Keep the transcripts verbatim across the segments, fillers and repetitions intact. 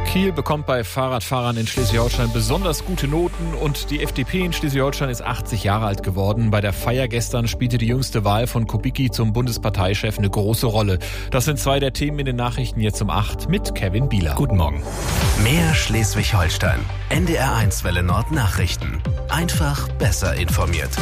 Kiel bekommt bei Fahrradfahrern in Schleswig-Holstein besonders gute Noten und die F D P in Schleswig-Holstein ist achtzig Jahre alt geworden. Bei der Feier gestern spielte die jüngste Wahl von Kubicki zum Bundesparteichef eine große Rolle. Das sind zwei der Themen in den Nachrichten jetzt um acht mit Kevin Bieler. Guten Morgen. Mehr Schleswig-Holstein. N D R eins Welle Nord Nachrichten. Einfach besser informiert.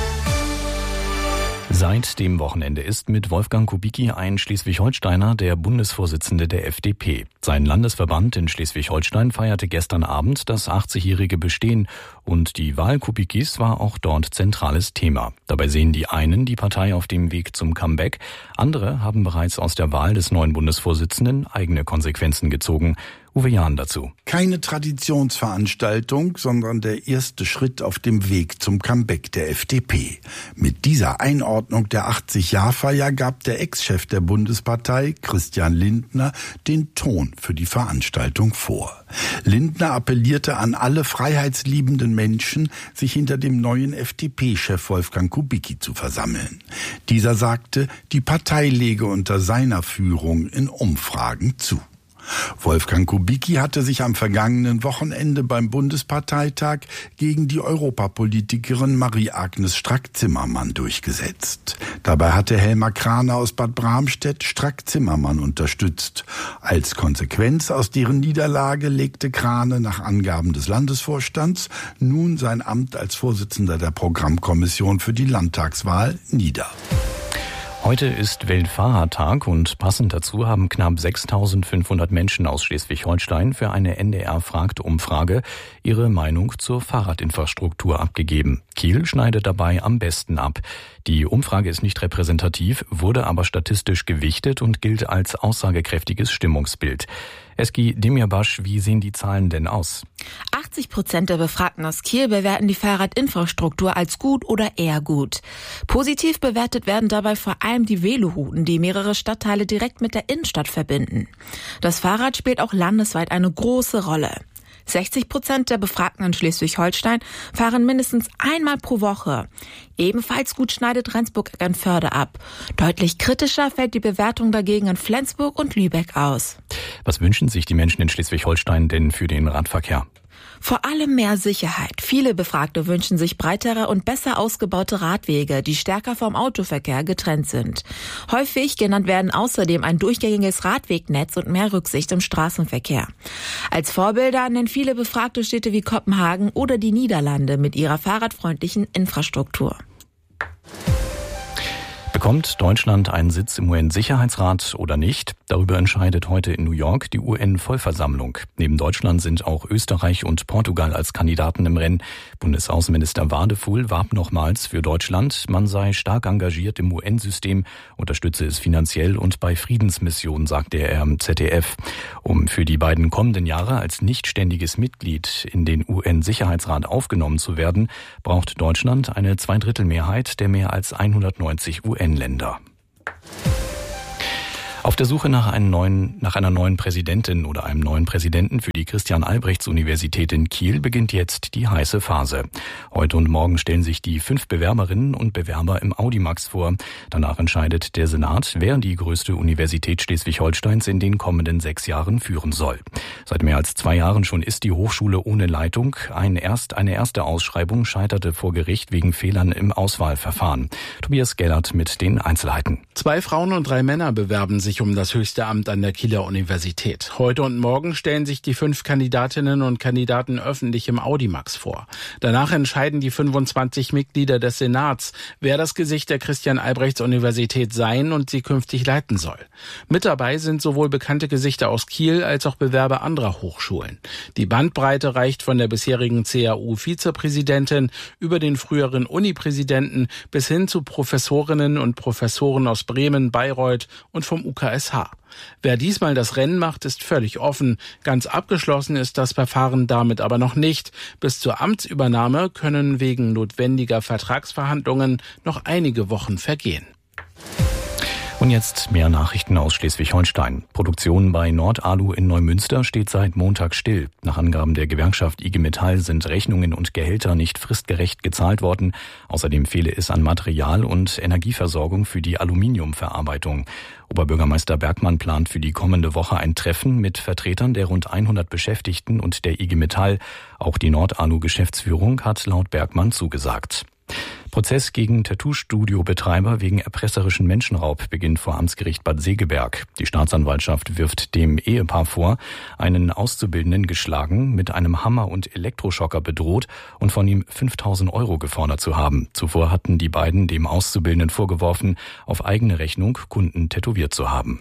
Seit dem Wochenende ist mit Wolfgang Kubicki ein Schleswig-Holsteiner der Bundesvorsitzende der F D P. Sein Landesverband in Schleswig-Holstein feierte gestern Abend das achtzigjährige Bestehen und die Wahl Kubickis war auch dort zentrales Thema. Dabei sehen die einen die Partei auf dem Weg zum Comeback, andere haben bereits aus der Wahl des neuen Bundesvorsitzenden eigene Konsequenzen gezogen. Uwe Jahn dazu. Keine Traditionsveranstaltung, sondern der erste Schritt auf dem Weg zum Comeback der F D P. Mit dieser Einordnung der achtzig-Jahr-Feier gab der Ex-Chef der Bundespartei, Christian Lindner, den Ton für die Veranstaltung vor. Lindner appellierte an alle freiheitsliebenden Menschen, sich hinter dem neuen F D P-Chef Wolfgang Kubicki zu versammeln. Dieser sagte, die Partei lege unter seiner Führung in Umfragen zu. Wolfgang Kubicki hatte sich am vergangenen Wochenende beim Bundesparteitag gegen die Europapolitikerin Marie-Agnes Strack-Zimmermann durchgesetzt. Dabei hatte Helma Kraner aus Bad Bramstedt Strack-Zimmermann unterstützt. Als Konsequenz aus deren Niederlage legte Kraner nach Angaben des Landesvorstands nun sein Amt als Vorsitzender der Programmkommission für die Landtagswahl nieder. Heute ist Weltfahrradtag und passend dazu haben knapp sechstausendfünfhundert Menschen aus Schleswig-Holstein für eine N D R-Fragt-Umfrage ihre Meinung zur Fahrradinfrastruktur abgegeben. Kiel schneidet dabei am besten ab. Die Umfrage ist nicht repräsentativ, wurde aber statistisch gewichtet und gilt als aussagekräftiges Stimmungsbild. Eski Demirbaş, wie sehen die Zahlen denn aus? achtzig Prozent der Befragten aus Kiel bewerten die Fahrradinfrastruktur als gut oder eher gut. Positiv bewertet werden dabei vor allem die Velorouten, die mehrere Stadtteile direkt mit der Innenstadt verbinden. Das Fahrrad spielt auch landesweit eine große Rolle. sechzig Prozent der Befragten in Schleswig-Holstein fahren mindestens einmal pro Woche. Ebenfalls gut schneidet Rendsburg-Eckernförde ab. Deutlich kritischer fällt die Bewertung dagegen in Flensburg und Lübeck aus. Was wünschen sich die Menschen in Schleswig-Holstein denn für den Radverkehr? Vor allem mehr Sicherheit. Viele Befragte wünschen sich breitere und besser ausgebaute Radwege, die stärker vom Autoverkehr getrennt sind. Häufig genannt werden außerdem ein durchgängiges Radwegnetz und mehr Rücksicht im Straßenverkehr. Als Vorbilder nennen viele befragte Städte wie Kopenhagen oder die Niederlande mit ihrer fahrradfreundlichen Infrastruktur. Bekommt Deutschland einen Sitz im U N-Sicherheitsrat oder nicht? Darüber entscheidet heute in New York die U N-Vollversammlung. Neben Deutschland sind auch Österreich und Portugal als Kandidaten im Rennen. Bundesaußenminister Wadefuhl warb nochmals für Deutschland. Man sei stark engagiert im U N-System, unterstütze es finanziell und bei Friedensmissionen, sagte er im Z D F. Um für die beiden kommenden Jahre als nichtständiges Mitglied in den U N-Sicherheitsrat aufgenommen zu werden, braucht Deutschland eine Zweidrittelmehrheit der mehr als hundertneunzig U N-Länder. Auf der Suche nach, einem neuen, nach einer neuen Präsidentin oder einem neuen Präsidenten für die Christian-Albrechts-Universität in Kiel beginnt jetzt die heiße Phase. Heute und morgen stellen sich die fünf Bewerberinnen und Bewerber im Audimax vor. Danach entscheidet der Senat, wer die größte Universität Schleswig-Holsteins in den kommenden sechs Jahren führen soll. Seit mehr als zwei Jahren schon ist die Hochschule ohne Leitung. Ein erst, eine erste Ausschreibung scheiterte vor Gericht wegen Fehlern im Auswahlverfahren. Tobias Gellert mit den Einzelheiten. Zwei Frauen und drei Männer bewerben sich um das höchste Amt an der Kieler Universität. Heute und morgen stellen sich die fünf Kandidatinnen und Kandidaten öffentlich im Audimax vor. Danach entscheiden die fünfundzwanzig Mitglieder des Senats, wer das Gesicht der Christian-Albrechts-Universität sein und sie künftig leiten soll. Mit dabei sind sowohl bekannte Gesichter aus Kiel als auch Bewerber anderer Hochschulen. Die Bandbreite reicht von der bisherigen C A U-Vizepräsidentin über den früheren Uni-Präsidenten bis hin zu Professorinnen und Professoren aus Bremen, Bayreuth und vom U K S H. Wer diesmal das Rennen macht, ist völlig offen. Ganz abgeschlossen ist das Verfahren damit aber noch nicht. Bis zur Amtsübernahme können wegen notwendiger Vertragsverhandlungen noch einige Wochen vergehen. Und jetzt mehr Nachrichten aus Schleswig-Holstein. Produktion bei Nordalu in Neumünster steht seit Montag still. Nach Angaben der Gewerkschaft I G Metall sind Rechnungen und Gehälter nicht fristgerecht gezahlt worden. Außerdem fehle es an Material und Energieversorgung für die Aluminiumverarbeitung. Oberbürgermeister Bergmann plant für die kommende Woche ein Treffen mit Vertretern der rund hundert Beschäftigten und der I G Metall. Auch die Nordalu-Geschäftsführung hat laut Bergmann zugesagt. Prozess gegen Tattoo-Studio-Betreiber wegen erpresserischen Menschenraub beginnt vor Amtsgericht Bad Segeberg. Die Staatsanwaltschaft wirft dem Ehepaar vor, einen Auszubildenden geschlagen, mit einem Hammer und Elektroschocker bedroht und von ihm fünftausend Euro gefordert zu haben. Zuvor hatten die beiden dem Auszubildenden vorgeworfen, auf eigene Rechnung Kunden tätowiert zu haben.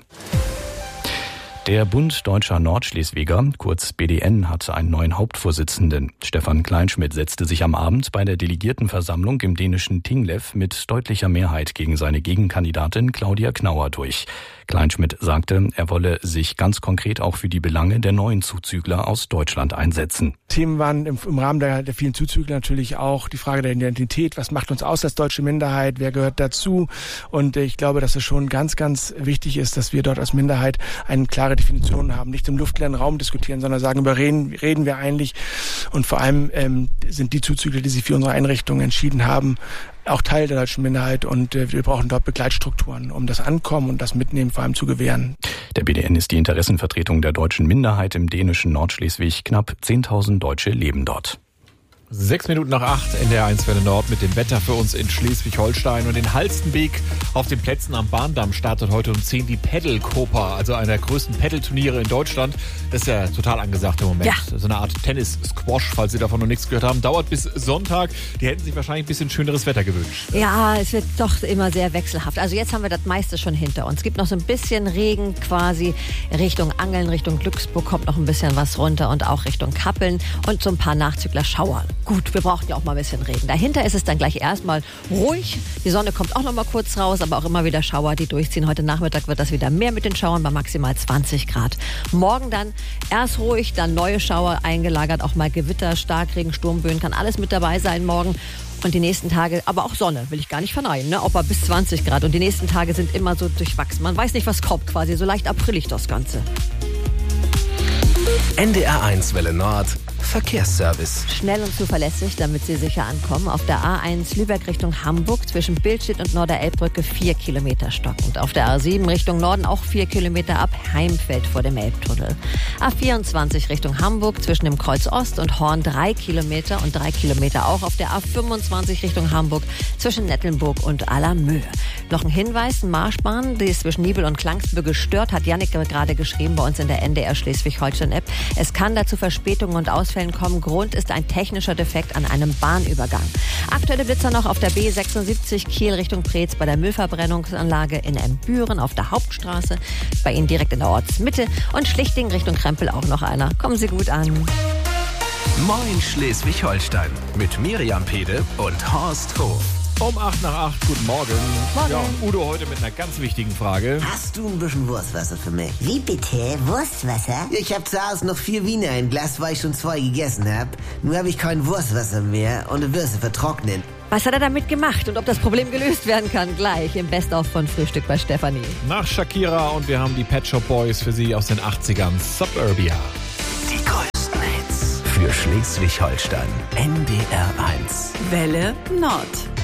Der Bund Deutscher Nordschleswiger, kurz B D N, hat einen neuen Hauptvorsitzenden. Stefan Kleinschmidt setzte sich am Abend bei der Delegiertenversammlung im dänischen Tinglev mit deutlicher Mehrheit gegen seine Gegenkandidatin Claudia Knauer durch. Kleinschmidt sagte, er wolle sich ganz konkret auch für die Belange der neuen Zuzügler aus Deutschland einsetzen. Themen waren im, im Rahmen der, der vielen Zuzügler natürlich auch die Frage der Identität. Was macht uns aus als deutsche Minderheit? Wer gehört dazu? Und ich glaube, dass es schon ganz, ganz wichtig ist, dass wir dort als Minderheit eine klare Definition haben. Nicht im luftleeren Raum diskutieren, sondern sagen, über reden, reden wir eigentlich. Und vor allem ähm, sind die Zuzügler, die sich für unsere Einrichtung entschieden haben, auch Teil der deutschen Minderheit, und äh, wir brauchen dort Begleitstrukturen, um das Ankommen und das Mitnehmen vor allem zu gewähren. Der B D N ist die Interessenvertretung der deutschen Minderheit im dänischen Nordschleswig. Knapp zehntausend Deutsche leben dort. Sechs Minuten nach acht, N D R eins Welle Nord mit dem Wetter für uns in Schleswig-Holstein. Und in Halstenbek auf den Plätzen am Bahndamm startet heute um zehn die Paddle-Copa, also einer der größten Paddle-Turniere in Deutschland. Das ist ja total angesagt im Moment. Ja. So eine Art Tennis-Squash, falls Sie davon noch nichts gehört haben. Dauert bis Sonntag. Die hätten sich wahrscheinlich ein bisschen schöneres Wetter gewünscht. Ja, es wird doch immer sehr wechselhaft. Also jetzt haben wir das meiste schon hinter uns. Es gibt noch so ein bisschen Regen quasi Richtung Angeln, Richtung Glücksburg kommt noch ein bisschen was runter und auch Richtung Kappeln und so ein paar Nachzügler-Schauer. Gut, wir brauchen ja auch mal ein bisschen Regen. Dahinter ist es dann gleich erstmal ruhig. Die Sonne kommt auch noch mal kurz raus, aber auch immer wieder Schauer, die durchziehen. Heute Nachmittag wird das wieder mehr mit den Schauern bei maximal zwanzig Grad. Morgen dann erst ruhig, dann neue Schauer eingelagert, auch mal Gewitter, Starkregen, Sturmböen, kann alles mit dabei sein morgen. Und die nächsten Tage, aber auch Sonne, will ich gar nicht verneinen, ne? Auch bei bis zwanzig Grad. Und die nächsten Tage sind immer so durchwachsen. Man weiß nicht, was kommt quasi, so leicht aprilig das Ganze. N D R eins Welle Nord Verkehrsservice. Schnell und zuverlässig, damit Sie sicher ankommen. Auf der A eins Lübeck Richtung Hamburg zwischen Bildstedt und Norderelbbrücke vier Kilometer stockend. Auf der A sieben Richtung Norden auch vier Kilometer ab Heimfeld vor dem Elbtunnel. A vierundzwanzig Richtung Hamburg zwischen dem Kreuz Ost und Horn drei Kilometer und drei Kilometer auch auf der A fünfundzwanzig Richtung Hamburg zwischen Nettelnburg und Allermöhe. Noch ein Hinweis, eine Marschbahn, die ist zwischen Nibel und Klangsbühl gestört, hat Jannik gerade geschrieben bei uns in der N D R Schleswig-Holstein-App. Es kann dazu Verspätungen und Ausfällen kommen. Grund ist ein technischer Defekt an einem Bahnübergang. Aktuelle Blitzer noch auf der B sechsundsiebzig Kiel Richtung Preetz bei der Müllverbrennungsanlage in Embüren auf der Hauptstraße, bei Ihnen direkt in der Ortsmitte, und Schlichting Richtung Krempel auch noch einer. Kommen Sie gut an. Moin Schleswig-Holstein mit Miriam Pede und Horst Hof. Um acht nach acht, guten Morgen. Morgen. Ja, Udo heute mit einer ganz wichtigen Frage. Hast du ein bisschen Wurstwasser für mich? Wie bitte? Wurstwasser? Ich hab zu Hause noch vier Wiener im Glas, weil ich schon zwei gegessen hab. Nur habe ich kein Wurstwasser mehr und die Würste vertrocknen. Was hat er damit gemacht und ob das Problem gelöst werden kann? Gleich im Best-of von Frühstück bei Stefanie. Nach Shakira, und wir haben die Pet Shop Boys für Sie aus den achtzigern. Suburbia. Die größten Hits für Schleswig-Holstein. N D R eins. Welle Nord.